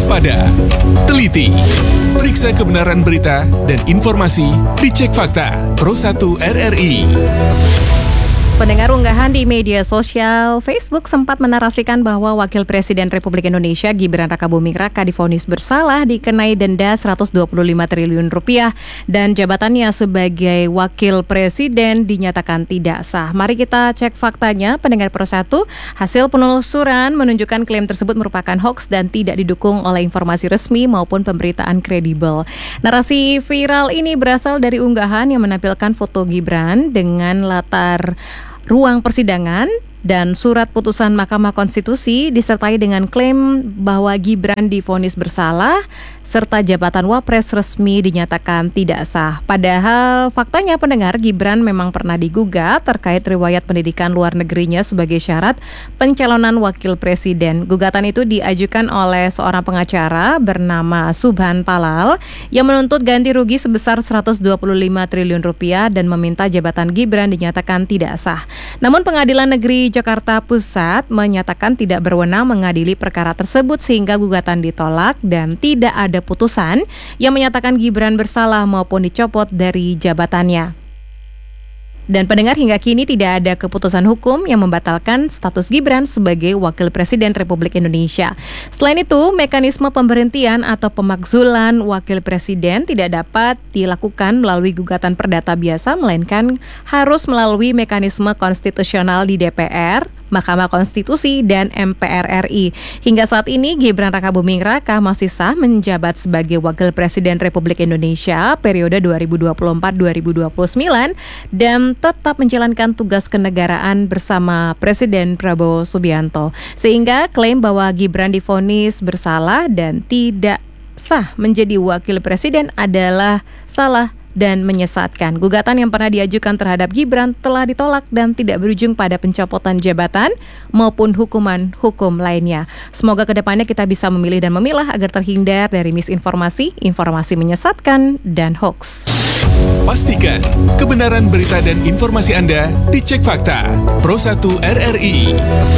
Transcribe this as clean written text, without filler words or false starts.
waspada, teliti, periksa kebenaran berita dan informasi, dicek fakta. Pro 1 RRI. Pendengar, unggahan di media sosial Facebook sempat menarasikan bahwa Wakil Presiden Republik Indonesia Gibran Rakabuming Raka divonis bersalah dikenai denda 125 triliun rupiah dan jabatannya sebagai Wakil Presiden dinyatakan tidak sah. Mari kita cek faktanya, pendengar Pro 1. Hasil penelusuran menunjukkan klaim tersebut merupakan hoaks dan tidak didukung oleh informasi resmi maupun pemberitaan kredibel. Narasi viral ini berasal dari unggahan yang menampilkan foto Gibran dengan latar ruang persidangan dan surat putusan Mahkamah Konstitusi disertai dengan klaim bahwa Gibran divonis bersalah serta jabatan Wapres resmi dinyatakan tidak sah. Padahal faktanya, pendengar, Gibran memang pernah digugat terkait riwayat pendidikan luar negerinya sebagai syarat pencalonan Wakil Presiden. Gugatan itu diajukan oleh seorang pengacara bernama Subhan Palal yang menuntut ganti rugi sebesar 125 triliun rupiah dan meminta jabatan Gibran dinyatakan tidak sah. Namun Pengadilan Negeri Jakarta Pusat menyatakan tidak berwenang mengadili perkara tersebut sehingga gugatan ditolak dan tidak ada putusan yang menyatakan Gibran bersalah maupun dicopot dari jabatannya. Dan pendengar, hingga kini tidak ada keputusan hukum yang membatalkan status Gibran sebagai Wakil Presiden Republik Indonesia. Selain itu, mekanisme pemberhentian atau pemakzulan Wakil Presiden tidak dapat dilakukan melalui gugatan perdata biasa, melainkan harus melalui mekanisme konstitusional di DPR, Mahkamah Konstitusi, dan MPR RI. Hingga saat ini, Gibran Rakabuming Raka masih sah menjabat sebagai Wakil Presiden Republik Indonesia periode 2024-2029 dan tetap menjalankan tugas kenegaraan bersama Presiden Prabowo Subianto. Sehingga klaim bahwa Gibran divonis bersalah dan tidak sah menjadi Wakil Presiden adalah salah dan menyesatkan. Gugatan yang pernah diajukan terhadap Gibran telah ditolak dan tidak berujung pada pencopotan jabatan maupun hukuman hukum lainnya. Semoga kedepannya kita bisa memilih dan memilah agar terhindar dari misinformasi, informasi menyesatkan, dan hoax. Pastikan kebenaran berita dan informasi Anda dicek fakta. Pro 1 RRI.